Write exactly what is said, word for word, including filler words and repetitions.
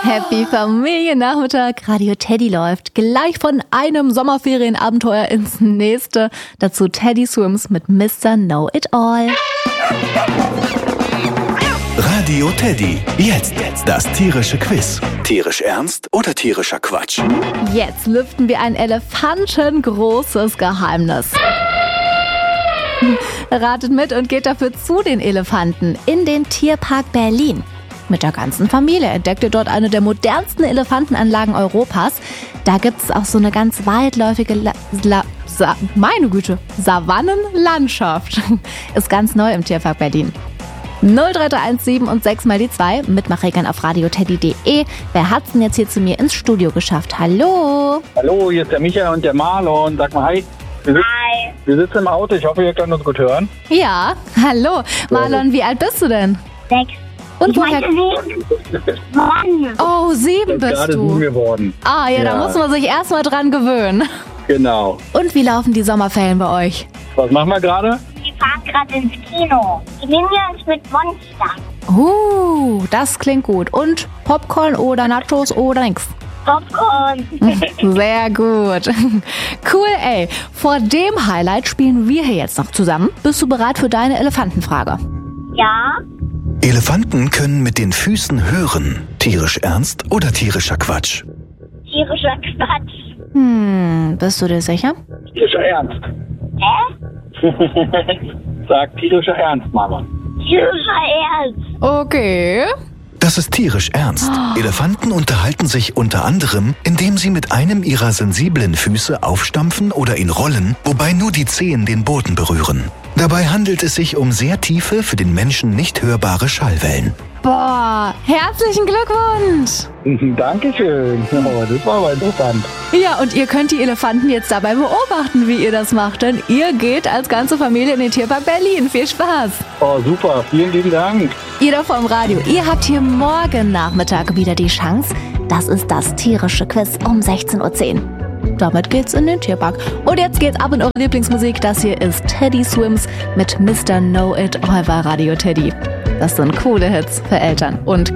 Happy Familiennachmittag. Radio Teddy läuft gleich von einem Sommerferienabenteuer ins nächste. Dazu Teddy Swims mit Mister Know-It-All. Radio Teddy. Jetzt das tierische Quiz. Tierisch ernst oder tierischer Quatsch? Jetzt lüften wir ein elefantengroßes Geheimnis. Ratet mit und geht dafür zu den Elefanten in den Tierpark Berlin. Mit der ganzen Familie entdeckt ihr dort eine der modernsten Elefantenanlagen Europas. Da gibt es auch so eine ganz weitläufige, La- La- Sa- meine Güte, Savannenlandschaft. Ist ganz neu im Tierpark Berlin. null drei drei eins sieben und sechs mal die zwei. Mitmachregeln auf radioteddy punkt de. Wer hat's denn jetzt hier zu mir ins Studio geschafft? Hallo. Hallo, hier ist der Micha und der Marlon. Sag mal hi. Wir sitzen, Hi. wir sitzen im Auto. Ich hoffe, ihr könnt uns gut hören. Ja, hallo. Marlon, wie alt bist du denn? Sechs. Und Ich woher? meinte sieben. Mann. Oh, sieben bist Gerade sieben du. geworden. Ah ja, da muss man sich erstmal dran gewöhnen. Genau. Und wie laufen die Sommerferien bei euch? Was machen wir gerade? Wir fahren gerade ins Kino. Die nehmen wir uns mit Monster. Uh, das klingt gut. Und Popcorn oder Nachos oder nix? Popcorn. Sehr gut. Cool, ey. Vor dem Highlight spielen wir hier jetzt noch zusammen. Bist du bereit für deine Elefantenfrage? Ja. Elefanten können mit den Füßen hören. Tierisch ernst oder tierischer Quatsch? Tierischer Quatsch. Hm, bist du dir sicher? Tierischer Ernst. Hä? Sag tierischer Ernst, Marlon. Tierischer Ernst. Okay. Das ist tierisch ernst. Elefanten unterhalten sich unter anderem, indem sie mit einem ihrer sensiblen Füße aufstampfen oder ihn rollen, wobei nur die Zehen den Boden berühren. Dabei handelt es sich um sehr tiefe, für den Menschen nicht hörbare Schallwellen. Boah, herzlichen Glückwunsch. Dankeschön. Oh, das war aber interessant. Ja, und ihr könnt die Elefanten jetzt dabei beobachten, wie ihr das macht, denn ihr geht als ganze Familie in den Tierpark Berlin. Viel Spaß. Oh, super. Vielen lieben Dank. Ihr da vom Radio, ihr habt hier morgen Nachmittag wieder die Chance. Das ist das tierische Quiz um sechzehn Uhr zehn. Damit geht's in den Tierpark. Und jetzt geht's ab in eure Lieblingsmusik. Das hier ist Teddy Swims mit Mister Know-It-All bei Radio Teddy. Das sind coole Hits für Eltern und